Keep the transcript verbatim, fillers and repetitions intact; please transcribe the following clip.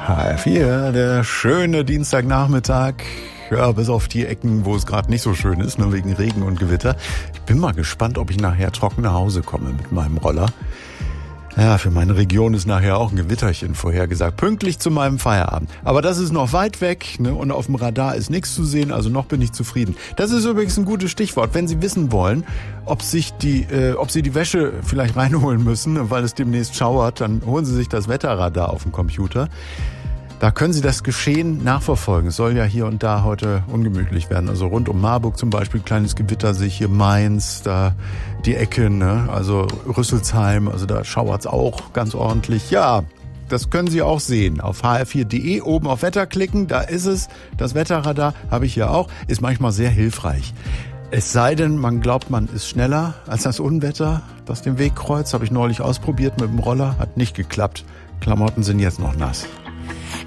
H R vier, der schöne Dienstagnachmittag. Ja, bis auf die Ecken, wo es gerade nicht so schön ist, nur wegen Regen und Gewitter. Ich bin mal gespannt, ob ich nachher trocken nach Hause komme mit meinem Roller. Ja, für meine Region ist nachher auch ein Gewitterchen vorhergesagt, pünktlich zu meinem Feierabend. Aber das ist noch weit weg, ne? Und auf dem Radar ist nichts zu sehen, also noch bin ich zufrieden. Das ist übrigens ein gutes Stichwort, wenn Sie wissen wollen, ob sich die, äh, ob Sie die Wäsche vielleicht reinholen müssen, weil es demnächst schauert, dann holen Sie sich das Wetterradar auf dem Computer. Da können Sie das Geschehen nachverfolgen. Es soll ja hier und da heute ungemütlich werden. Also rund um Marburg zum Beispiel, kleines Gewitter sehe ich hier, Mainz, da die Ecke, ne? Also Rüsselsheim, also da schauert's auch ganz ordentlich. Ja, das können Sie auch sehen. Auf h r vier punkt de oben auf Wetter klicken, da ist es. Das Wetterradar habe ich hier auch, ist manchmal sehr hilfreich. Es sei denn, man glaubt, man ist schneller als das Unwetter, das den Weg kreuzt. Habe ich neulich ausprobiert mit dem Roller, hat nicht geklappt. Klamotten sind jetzt noch nass.